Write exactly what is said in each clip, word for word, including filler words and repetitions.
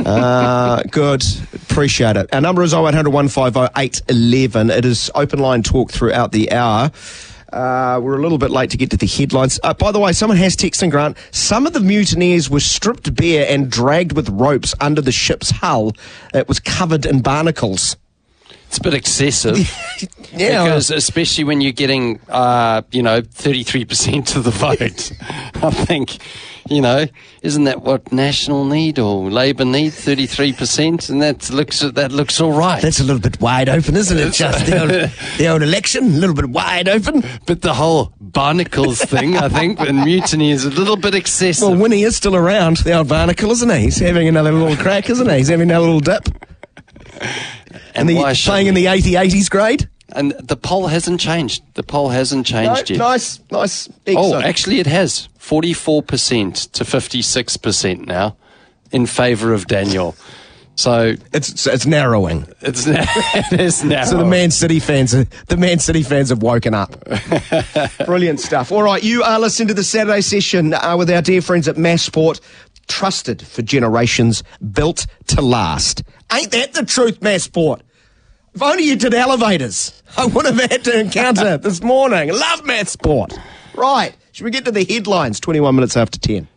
uh, good. Appreciate it. Our number is oh eight hundred, one five oh, eight one one. It is open line talk throughout the hour. Uh, we're a little bit late to get to the headlines. Uh, by the way, someone has texted Grant. Some of the mutineers were stripped bare and dragged with ropes under the ship's hull that was covered in barnacles. It's a bit excessive. Yeah. Because especially when you're getting, uh, you know, thirty-three percent of the vote. I think, you know, isn't that what National need or Labour need, thirty-three percent? And that looks that looks all right. That's a little bit wide open, isn't it? Just the old, the old election, a little bit wide open. But the whole barnacles thing, I think, and mutiny is a little bit excessive. Well, Winnie is still around, the old barnacle, isn't he? He's having another little crack, isn't he? He's having another little dip. And, and the, playing in the eighty eighties grade. And the poll hasn't changed. The poll hasn't changed no, yet. Nice, nice. Excellent. Oh, actually it has. forty-four percent to fifty-six percent now in favour of Daniel. So it's it's narrowing. It's it is narrowing. So the Man City fans, the Man City fans have woken up. Brilliant stuff. All right, you are listening to the Saturday session uh, with our dear friends at Massport, trusted for generations, built to last. Ain't that the truth, Massport? If only you did elevators, I would have had to encounter this morning. Love Massport. Right, should we get to the headlines? twenty-one minutes after ten.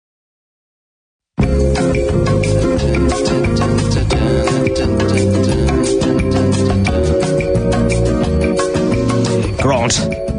Grant,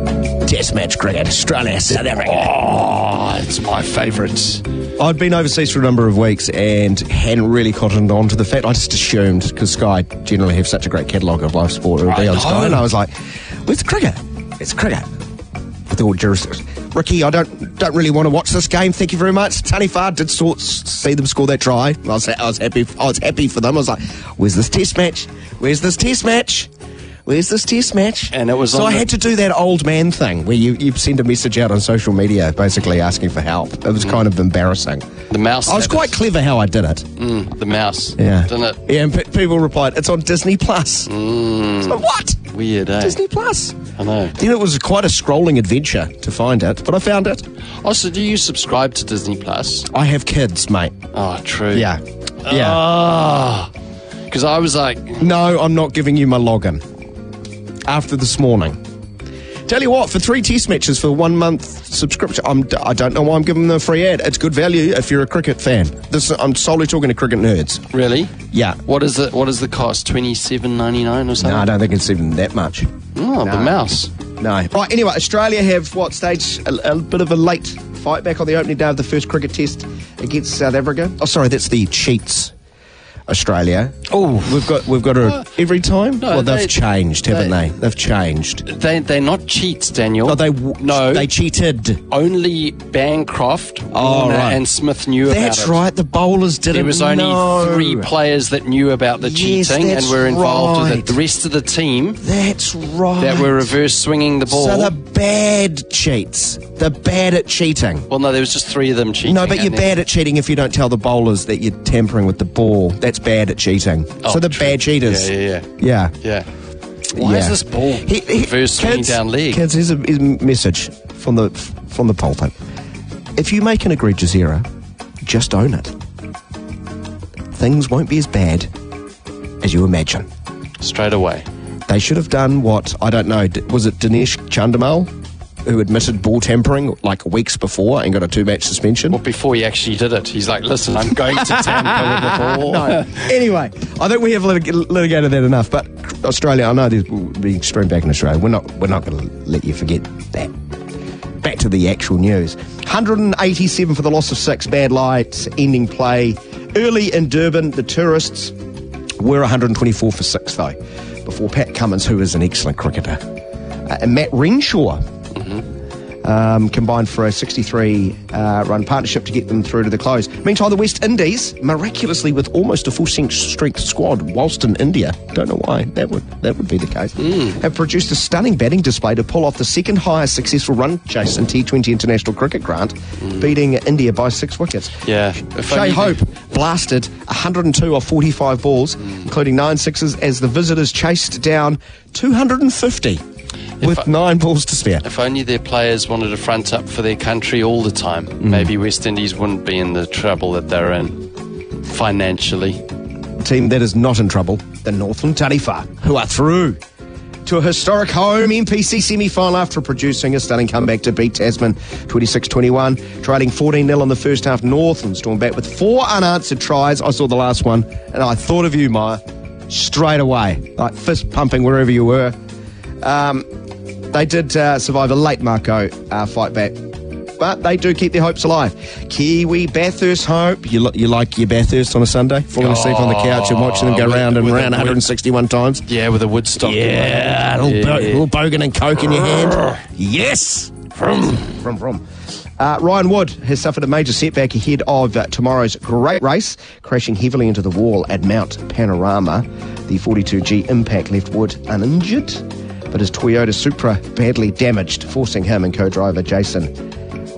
Test match cricket, Australia, South Africa. Oh, it's my favourite. I'd been overseas for a number of weeks and hadn't really cottoned on to the fact. I just assumed, because Sky generally have such a great catalogue of live sport, it would be on Sky, and I was like, where's the cricket? It's cricket. With all jurisdiction. Ricky, I don't don't really want to watch this game, thank you very much. Tanifar did sort, see them score that try. I was, I was happy I was happy for them. I was like, where's this test match? Where's this test match? Where's this test match? And it was so on I the- had to do that old man thing where you, you send a message out on social media basically asking for help. It was mm. kind of embarrassing. The mouse. I was quite it. clever how I did it. Mm, the mouse. Yeah. Didn't it? Yeah, and p- people replied, it's on Disney Plus. Mm. So what? Weird, eh? Disney Plus. I know. Then it was quite a scrolling adventure to find it, but I found it. Oh, so do you subscribe to Disney Plus? I have kids, mate. Oh, true. Yeah. Yeah. Oh. Because I was like... No, I'm not giving you my login. After this morning. Tell you what, for three test matches for one month subscription, I'm, I don't know why I'm giving them a free ad. It's good value if you're a cricket fan. This I'm solely talking to cricket nerds. Really? Yeah. What is it? What is the cost? twenty-seven ninety-nine or something? No, I don't think it's even that much. Oh, no. The mouse. No. Right, anyway, Australia have, what, staged a, a bit of a late fight back on the opening day of the first cricket test against South Africa. Oh, sorry, that's the Cheats. Australia. Oh, we've got we've got a every time. No, well, they've they, changed, haven't they, they? They've changed. They they're not cheats, Daniel. No, they no they cheated. Only Bancroft, oh, Warner, right. and Smith knew that's about it. That's right. The bowlers didn't. There was only know. three players that knew about the yes, cheating and were involved right. with it. The rest of the team, that's right, that were reverse swinging the ball. So the bad cheats. They're bad at cheating. Well, no, there was just three of them cheating. No, but you're bad at cheating if you don't tell the bowlers that you're tampering with the ball. That's bad at cheating. Oh, so the true. bad cheaters. Yeah, yeah, yeah. Yeah. Yeah. Why yeah. is this ball he, he, reverse swinging kids, down leg? Kids, here's a, here's a message from the from the pulpit. If you make an egregious error, just own it. Things won't be as bad as you imagine. Straight away. They should have done what, I don't know, was it Dinesh Chandimal who admitted ball tampering like weeks before and got a two-match suspension? Well, before he actually did it, he's like, listen, I'm going to tamper with the ball. No. Anyway, I think we have lit- litigated that enough, but Australia, I know there's been extreme back in Australia. We're not, we're not going to let you forget that. Back to the actual news. one hundred eighty-seven for the loss of six, bad light, ending play. Early in Durban, the tourists were one hundred twenty-four for six, though, before Pat Cummins, who is an excellent cricketer, uh, and Matt Renshaw Um, combined for a sixty-three uh, run partnership to get them through to the close. Meantime, the West Indies, miraculously with almost a full strength squad, whilst in India, don't know why that would that would be the case, mm. have produced a stunning batting display to pull off the second highest successful run chase in T twenty International Cricket, Grant, mm. beating India by six wickets. Yeah. Shea Hope blasted one hundred two off forty-five balls, mm. including nine sixes, as the visitors chased down two hundred fifty. With I, nine balls to spare. If only their players wanted to front up for their country all the time, mm. maybe West Indies wouldn't be in the trouble that they're in. financially. The team that is not in trouble, the Northland Tariwha, who are through to a historic home M P C semi-final after producing a stunning comeback to beat Tasman twenty-six twenty-one, trailing fourteen nil in the first half. Northland stormed back with four unanswered tries. I saw the last one, and I thought of you, Maya, straight away, like fist pumping wherever you were. Um, they did uh, survive a late Marco uh, fight back, but they do keep their hopes alive. Kiwi Bathurst hope. You, li- you like your Bathurst on a Sunday? Falling asleep on the couch and watching them go with- round and with a- round one hundred sixty-one times? Yeah, with a Woodstock. Yeah, a little, Yeah. bo- little bogan and coke in your hand. Yes! From, from, from. Uh, Ryan Wood has suffered a major setback ahead of uh, tomorrow's great race, crashing heavily into the wall at Mount Panorama. The forty-two G impact left Wood uninjured, but his Toyota Supra badly damaged, forcing him and co-driver Jason